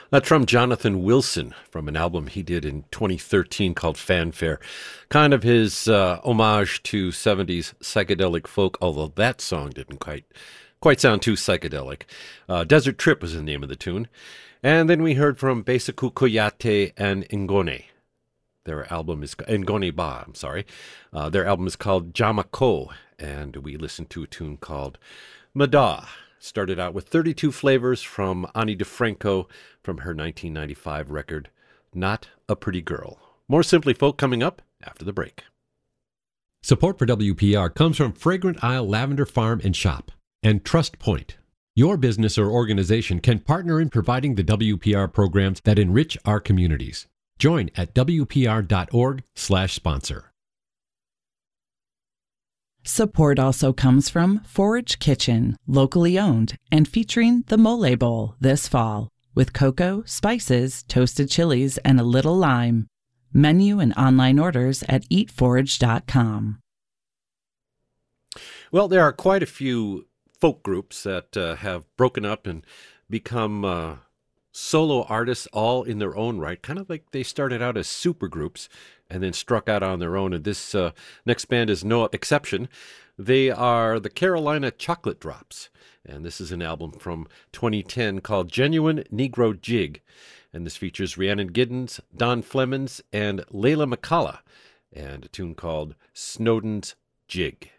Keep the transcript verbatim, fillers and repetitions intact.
That's from Jonathan Wilson from an album he did in twenty thirteen called Fanfare. Kind of his uh, homage to seventies psychedelic folk, although that song didn't quite quite sound too psychedelic. Uh, Desert Trip was the name of the tune. And then we heard from Beisaku Koyate and Ngone. Their album is Ngone Ba, I'm sorry. Uh, their album is called Jamako, and we listened to a tune called Mada. Started out with thirty-two flavors from Ani DeFranco from her nineteen ninety-five record, Not a Pretty Girl. More Simply Folk coming up after the break. Support for W P R comes from Fragrant Isle Lavender Farm and Shop and Trust Point. Your business or organization can partner in providing the W P R programs that enrich our communities. Join at W P R dot org slash sponsor. Support also comes from Forage Kitchen, locally owned and featuring the Mole Bowl this fall with cocoa, spices, toasted chilies, and a little lime. Menu and online orders at eat forage dot com. Well, there are quite a few folk groups that uh, have broken up and become uh, solo artists all in their own right, kind of like they started out as supergroups and then struck out on their own. And this uh, next band is no exception. They are the Carolina Chocolate Drops. And this is an album from twenty ten called Genuine Negro Jig. And this features Rhiannon Giddens, Don Flemons, and Layla McCalla. And a tune called Snowden's Jig.